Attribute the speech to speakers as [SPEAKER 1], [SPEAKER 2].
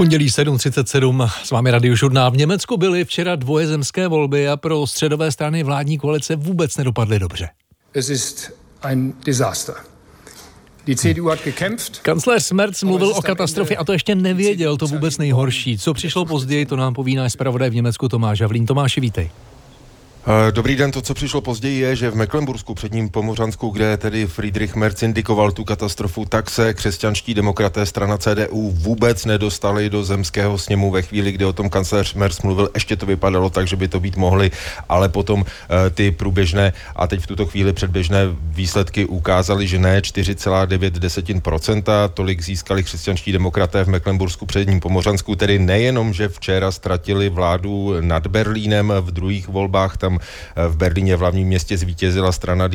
[SPEAKER 1] Pondělí 7:37, s vámi Radiožurnál. V Německu byly včera dvojezemské volby a pro středové strany vládní koalice vůbec nedopadly dobře.
[SPEAKER 2] Es ist ein Desaster. Die CDU hat gekämpft.
[SPEAKER 1] Kancléř Merz mluvil o katastrofě a to ještě nevěděl, to vůbec nejhorší. Co přišlo později, to nám poví náš zpravodaj v Německu Tomáš Havlín. Tomáši, vítej.
[SPEAKER 3] Dobrý den, to, co přišlo později, je, že v Mecklenbursku, předním Pomořansku, kde tedy Friedrich Merz indikoval tu katastrofu, tak se křesťanští demokraté, strana CDU, vůbec nedostali do zemského sněmu ve chvíli, kdy o tom kancléř Merz mluvil. Ještě to vypadalo tak, že by to být mohli, ale potom ty průběžné a teď v tuto chvíli předběžné výsledky ukázaly, že ne 4,9%, tolik získali křesťanští demokraté v Mecklenbursku, předním Pomořansku, tedy nejenom, že včera ztratili vládu nad Berlínem, v druhých volbách tam v Berlíně, v hlavním městě, zvítězila strana